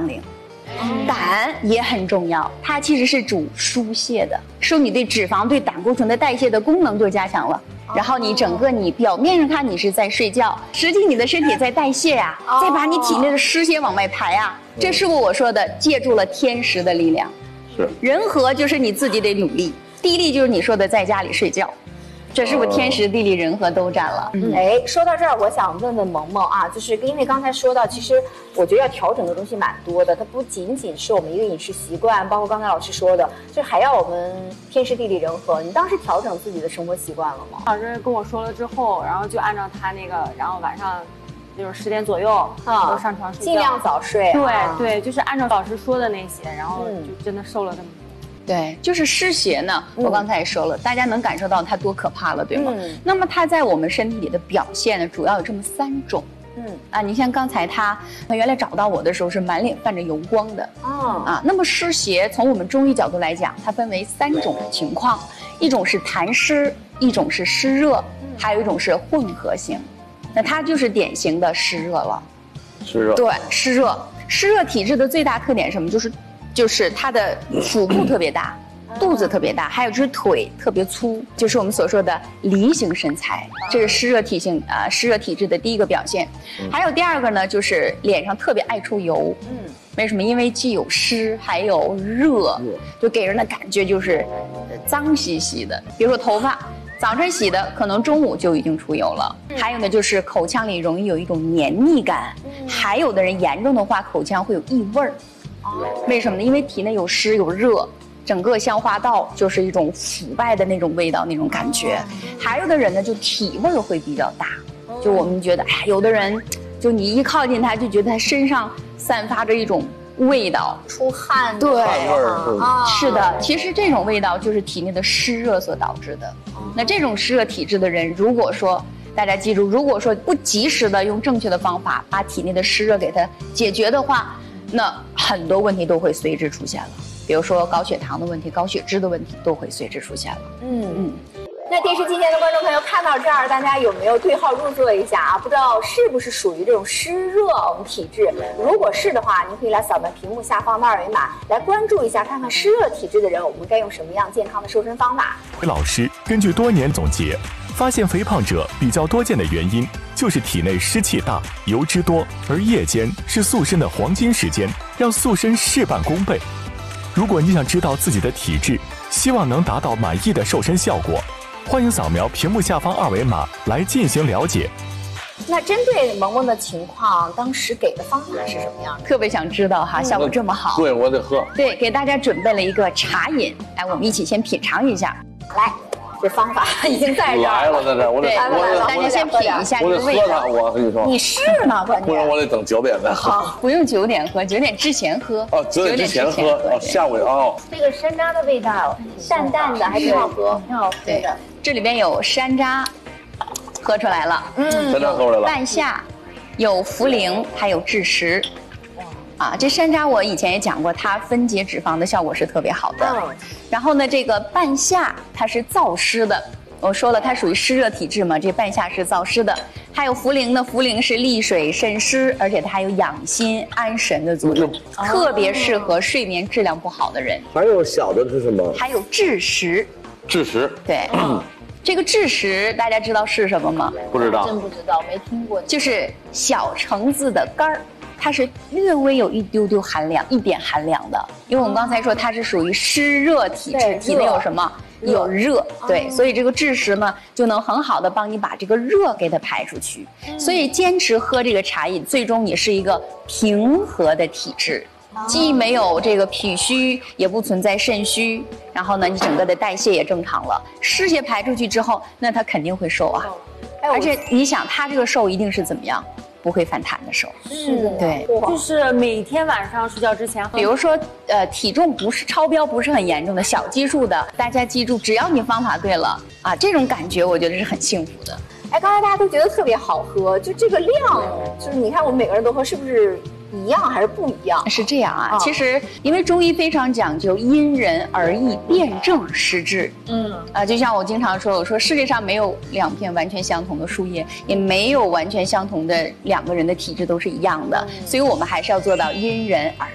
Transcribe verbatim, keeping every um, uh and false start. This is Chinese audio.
脏灵。胆也很重要，它其实是主疏泄的，说你对脂肪、对胆固醇的代谢的功能就加强了。然后你整个你表面上看你是在睡觉，实际你的身体在代谢呀、啊，再把你体内的湿邪往外排啊。这是我说的，借助了天时的力量。 是人和就是你自己得努力，地利就是你说的在家里睡觉。这是不是天时地利人和都占了？ 嗯，哎，说到这儿，我想问问萌萌啊，就是因为刚才说到，其实我觉得要调整的东西蛮多的，它不仅仅是我们一个饮食习惯，包括刚才老师说的，就还要我们天时地利人和。你当时调整自己的生活习惯了吗？ 老师跟我说了之后，然后就按照他那个，然后晚上就是十点左右啊，都上床睡觉， 尽量早睡、 啊。对、 啊、 对，就是按照老师说的那些，然后就真的瘦了这么多。 对，就是湿邪呢，我刚才也说了，嗯、大家能感受到它多可怕了，对吗？嗯、那么它在我们身体里的表现呢，主要有这么三种。嗯啊，你像刚才他，他原来找到我的时候是满脸泛着油光的。哦啊，那么湿邪从我们中医角度来讲，它分为三种情况，一种是痰湿，一种是湿热，还有一种是混合型。那它就是典型的湿热了。 湿热。对， 湿热。湿热体质的最大特点是什么？就是。就是它的腹部特别大，肚子特别大，还有就是腿特别粗，就是我们所说的梨形身材，这是湿热体性啊、呃、湿热体质的第一个表现。还有第二个呢，就是脸上特别爱出油。嗯，为什么？因为既有湿还有热，就给人的感觉就是脏兮兮的。比如说头发，早晨洗的，可能中午就已经出油了。还有呢，就是口腔里容易有一种黏腻感，还有的人严重的话，口腔会有异味儿。为什么呢？因为体内有湿有热，整个消化道就是一种腐败的那种味道，那种感觉。还有的人呢，就体味会比较大，就我们觉得，哎呀，有的人，就你一靠近他，就觉得他身上散发着一种味道， 出汗。 对， 汗味儿啊，是的。其实这种味道就是体内的湿热所导致的。那这种湿热体质的人，如果说大家记住，如果说不及时的用正确的方法把体内的湿热给它解决的话，那很多问题都会随之出现了，比如说高血糖的问题、高血脂的问题都会随之出现了。嗯嗯。 那电视机前的观众朋友看到这儿，大家有没有对号入座一下啊？不知道是不是属于这种湿热我们体质？如果是的话，您可以来扫描屏幕下方的二维码，来关注一下，看看湿热体质的人，我们该用什么样健康的瘦身方法。 老师根据多年总结，发现肥胖者比较多见的原因就是体内湿气大、油脂多，而夜间是塑身的黄金时间，要塑身事半功倍。如果你想知道自己的体质，希望能达到满意的瘦身效果，欢迎扫描屏幕下方二维码来进行了解。 那针对萌萌的情况，当时给的方法是什么样的？ 特别想知道哈，效果这么好。 对，我得喝。 对，给大家准备了一个茶饮，来，我们一起先品尝一下。 来。这方法已经在这儿来了，在这儿，我得， 我大家先品一下这个味道。 我跟你说， 你试呢，关键。 不然我得等九点再喝。 好，不用九点喝，九点之前喝。 哦，九点之前喝，哦，下午哦。 这个山楂的味道，淡淡的，还挺好喝，挺好喝的。 这里边有山楂，喝出来了。 嗯，山楂喝出来了。 半夏，有茯苓，还有枳实。啊，这山楂我以前也讲过，它分解脂肪的效果是特别好的。嗯，然后呢，这个半夏它是燥湿的，我说了它属于湿热体质嘛，这半夏是燥湿的。还有茯苓呢，茯苓是利水渗湿，而且它还有养心安神的作用，哦、特别适合睡眠质量不好的人。 还有小的是什么？ 还有枳实。 枳实。 对。嗯，这个枳实大家知道是什么吗？ 不知道。 真不知道，没听过。 就是小橙子的干儿。它是略微有一丢丢寒凉，一点寒凉的，因为我们刚才说它是属于湿热体质，体内有什么？有热，对，所以这个枳实呢就能很好的帮你把这个热给它排出去。所以坚持喝这个茶饮，最终你是一个平和的体质，既没有这个脾虚，也不存在肾虚，然后呢，你整个的代谢也正常了，湿邪排出去之后，那它肯定会瘦啊。而且你想，它这个瘦一定是怎么样？不会反弹的瘦， 是的， 对， 就是每天晚上睡觉之前喝。 比如说，呃，体重不是超标，不是很严重的小基数的，大家记住，只要你方法对了啊，这种感觉我觉得是很幸福的。 哎，刚才大家都觉得特别好喝，就这个量，就是你看我们每个人都喝，是不是一样还是不一样？ 是这样啊，哦、其实因为中医非常讲究因人而异，辨证施治。嗯，啊，就像我经常说，我说世界上没有两片完全相同的树叶，也没有完全相同的两个人的体质都是一样的，所以我们还是要做到因人而异。